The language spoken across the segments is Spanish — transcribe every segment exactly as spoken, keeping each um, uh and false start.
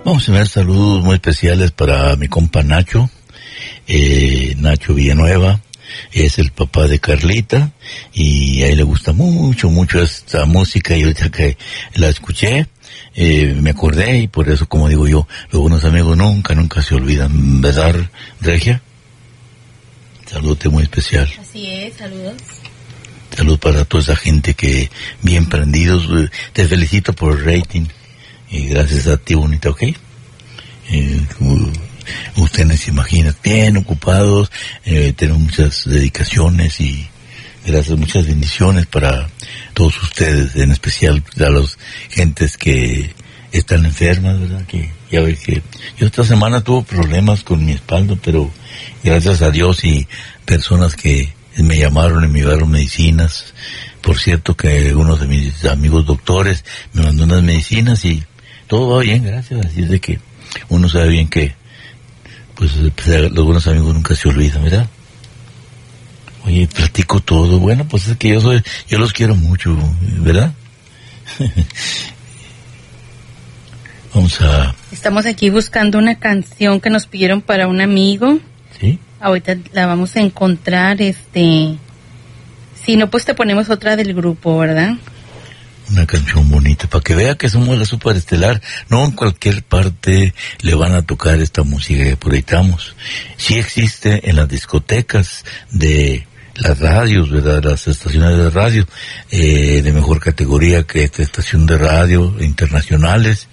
Vamos a enviar saludos muy especiales para mi compa Nacho, eh, Nacho Villanueva. Es el papá de Carlita y a él le gusta mucho, mucho esta música, y ahorita que la escuché, eh, me acordé, y por eso, como digo yo, los buenos amigos nunca, nunca se olvidan, ¿verdad, Regia? Saludote muy especial. Así es, saludos. Salud para toda esa gente que bien prendidos. Te felicito por el rating y gracias a ti, bonita, ¿ok? Eh, ustedes se imaginan, bien ocupados, eh, tenemos muchas dedicaciones y gracias, muchas bendiciones para todos ustedes, en especial a las gentes que están enfermas, ¿verdad? Que ya ves que yo esta semana tuve problemas con mi espalda, pero gracias a Dios y personas que me llamaron y me llevaron medicinas. Por cierto que uno de mis amigos doctores me mandó unas medicinas y todo va bien, gracias. Así es de que uno sabe bien que pues los buenos amigos nunca se olvidan, ¿verdad? Oye, platico todo. Bueno, pues es que yo soy, yo los quiero mucho, ¿verdad? Vamos a... Estamos aquí buscando una canción que nos pidieron para un amigo. ¿Sí? Ahorita la vamos a encontrar, este... Si no, pues te ponemos otra del grupo, ¿verdad? Una canción bonita, para que vea que somos la Superestelar. No en cualquier parte le van a tocar esta música que proyectamos. Sí existe en las discotecas de las radios, ¿verdad? Las estaciones de radio, eh, de mejor categoría que esta estación de radio internacionales,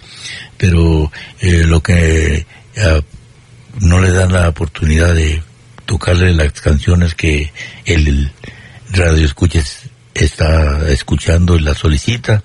pero eh, lo que eh, no le dan la oportunidad de tocarle las canciones que el radio escuches está escuchando y la solicita,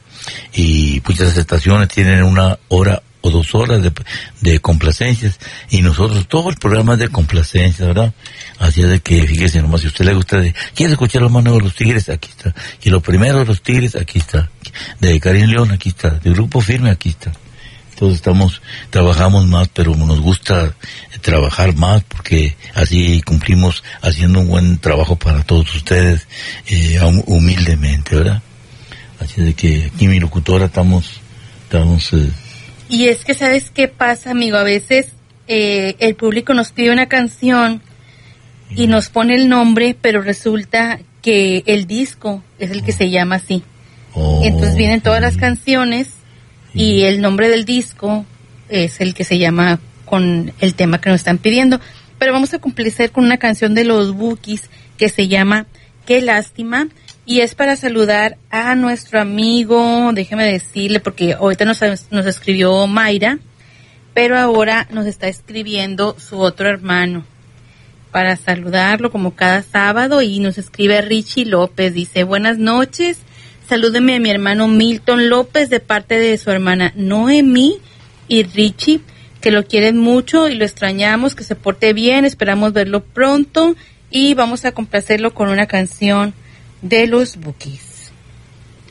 y muchas estaciones tienen una hora o dos horas de, de complacencias, y nosotros todo el programa es de complacencias, ¿verdad? Así es de que fíjese nomás, si a usted le gusta, de, quiere escuchar lo más nuevo de los Tigres, aquí está, y lo primero de los Tigres, aquí está, de Karim León, aquí está, de Grupo Firme, aquí está. Entonces estamos, trabajamos más, pero nos gusta trabajar más porque así cumplimos haciendo un buen trabajo para todos ustedes, eh, humildemente, ¿verdad? Así de que aquí mi locutora estamos, estamos... Eh... Y es que, ¿sabes qué pasa, amigo? A veces eh, el público nos pide una canción y mm. nos pone el nombre, pero resulta que el disco es el que se llama así. Oh, entonces vienen todas sí. las canciones y el nombre del disco es el que se llama con el tema que nos están pidiendo. Pero vamos a complacer con una canción de los Bukis que se llama Qué Lástima, y es para saludar a nuestro amigo, déjeme decirle, porque ahorita nos, nos escribió Mayra, pero ahora nos está escribiendo su otro hermano, para saludarlo como cada sábado, y nos escribe Richie López, dice, buenas noches, salúdeme a mi hermano Milton López de parte de su hermana Noemí y Richie, que lo quieren mucho y lo extrañamos, que se porte bien, esperamos verlo pronto y vamos a complacerlo con una canción de los Bukis.